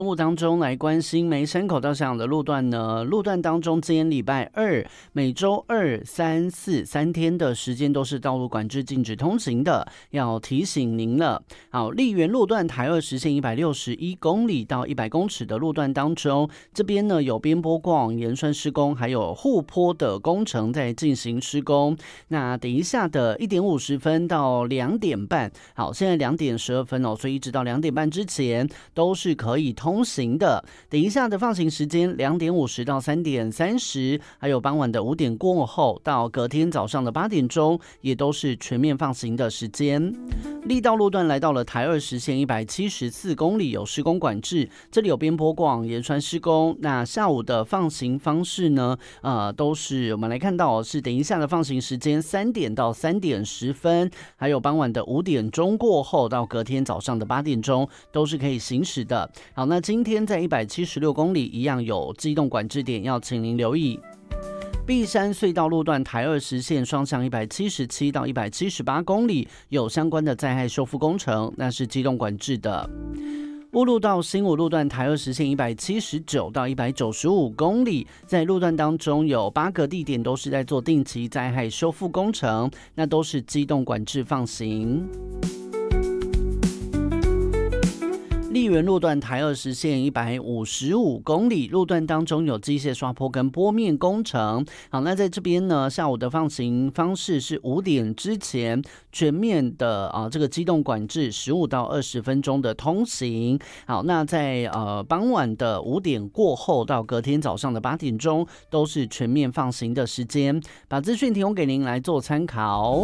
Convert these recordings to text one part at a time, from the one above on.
目当中来关心梅山口到向阳的路段呢，路段当中今天礼拜二、每周2、3、4 3天的时间都是道路管制禁止通行的，要提醒您了。好，丽园路段台2实线161公里到100公尺的路段当中，这边呢有边坡过往盐酸施工，还有护坡的工程在进行施工。那等一下的1点50分到2点半，好，现在2点12分哦，所以一直到2点半之前都是可以通行的。等一下的放行时间2点50到3点30，还有傍晚的5点过后到隔天早上的8点钟，也都是全面放行的时间。力道路段来到了台2实线174公里，有施工管制，这里有边坡过往盐酸施工。那下午的放行方式呢，都是我们来看到是等一下的放行时间3点到3点10分，还有傍晚的5点钟过后到隔天早上的8点钟都是可以行驶的。好，那今天在176公里一样有机动管制点，要请您留意。碧山隧道路段台2实线双向177到178公里，有相关的灾害修复工程，那是机动管制的。乌路到新武路段台2实线179到195公里，在路段当中有8个地点都是在做定期灾害修复工程，那都是机动管制放行。丽园路段台2实线155公里，路段当中有机械刷坡跟坡面工程。好，那在这边呢，下午的放行方式是5点之前全面的这个机动管制15到20分钟的通行。好，那在傍晚的5点过后到隔天早上的8点钟都是全面放行的时间。把资讯提供给您来做参考。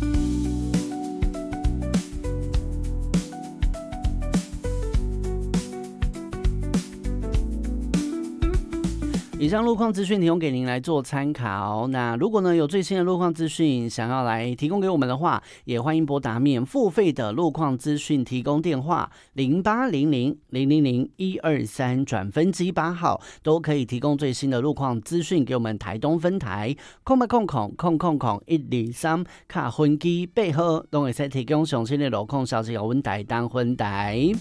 以上路况资讯提供给您来做参考。那如果呢有最新的路况资讯想要来提供给我们的话，也欢迎拨打免付费的路况资讯提供电话0800000123转分机8号，都可以提供最新的路况资讯给我们台东分台08000000123卡分机8号，都会提供详细的路况消息给我们台东分台。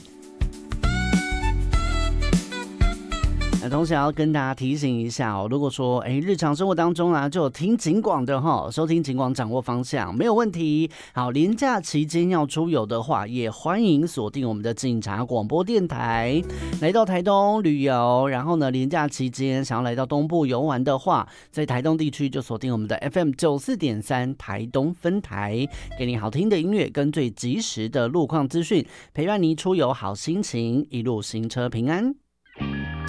那同时要跟大家提醒一下如果说日常生活当中就有听警广的收听警广掌握方向没有问题。好，连假期间要出游的话，也欢迎锁定我们的警察广播电台，来到台东旅游。然后呢，连假期间想要来到东部游玩的话，在台东地区就锁定我们的 FM 94.3台东分台，给你好听的音乐跟最及时的路况资讯，陪伴你出游好心情，一路行车平安。